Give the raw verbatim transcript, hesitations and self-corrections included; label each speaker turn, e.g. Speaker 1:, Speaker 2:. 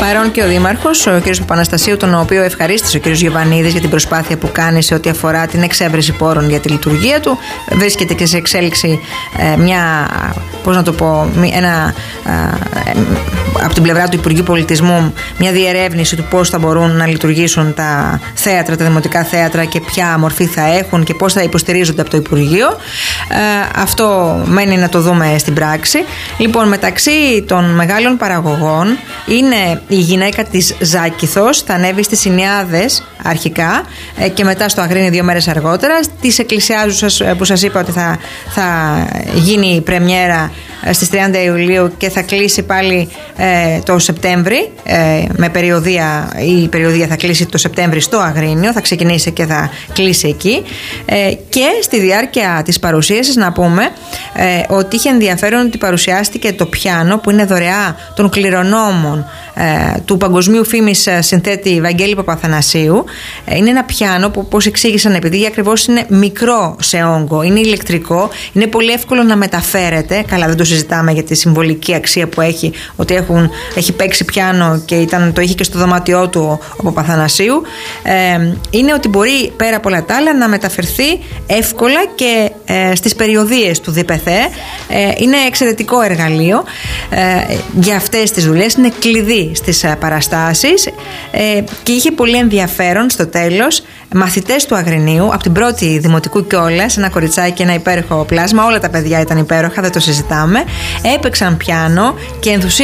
Speaker 1: Παρόν και ο Δήμαρχος, ο κ. Παπαναστασίου, τον οποίο ευχαρίστησε ο κ. Γιοβανίδης για την προσπάθεια που κάνει σε ό,τι αφορά την εξέβρεση πόρων για τη λειτουργία του. Βρίσκεται και σε εξέλιξη ε, μια, πώς να το πω, ένα, ε, από την πλευρά του Υπουργείου Πολιτισμού, μια διερεύνηση του πώς θα μπορούν να λειτουργήσουν τα θέατρα, τα δημοτικά θέατρα και ποια μορφή θα έχουν και πώς θα υποστηρίζονται από το Υπουργείο. Ε, αυτό μένει να το δούμε στην πράξη. Λοιπόν, μεταξύ των μεγάλων παραγωγών είναι η γυναίκα της Ζάκηθος, θα ανέβει στις Ινιάδες αρχικά ε, και μετά στο Αγρίνι δύο μέρες αργότερα. Της Εκκλησιάζουσας που σας είπα ότι θα, θα γίνει η πρεμιέρα στις τριάντα Ιουλίου και θα κλείσει πάλι ε, το Σεπτέμβρη ε, με περιοδία. Η περιοδία θα κλείσει το Σεπτέμβρη στο Αγρίνιο, θα ξεκινήσει και θα κλείσει εκεί. ε, και στη διάρκεια της παρουσίασης να πούμε ε, ότι είχε ενδιαφέρον ότι παρουσιάστηκε το πιάνο που είναι δωρεά των κληρονόμων ε, του παγκοσμίου φήμης συνθέτη Βαγγέλη Παπαθανασίου. ε, είναι ένα πιάνο που, όπως εξήγησαν, επειδή ακριβώς είναι μικρό σε όγκο, είναι ηλεκτρικό, είναι πολύ εύκολο να μεταφέρεται. Καλά, δεν το συζητάμε για τη συμβολική αξία που έχει, ότι έχουν, έχει παίξει πιάνο και ήταν, το είχε και στο δωμάτιό του ο Παπαθανασίου. Ε, είναι ότι μπορεί πέρα από όλα τα άλλα να μεταφερθεί εύκολα και ε, στις περιοδίες του ΔΠΘ. Ε, είναι εξαιρετικό εργαλείο ε, για αυτές τις δουλειές, είναι κλειδί στις ε, παραστάσεις ε, και είχε πολύ ενδιαφέρον στο τέλος μαθητές του Αγρινίου, από την πρώτη δημοτικού κιόλας, ένα κοριτσάκι, ένα υπέροχο πλάσμα, όλα τα παιδιά ήταν υπέροχα, δεν το συζητάμε, έπαιξαν πιάνο και ενθουσίασαν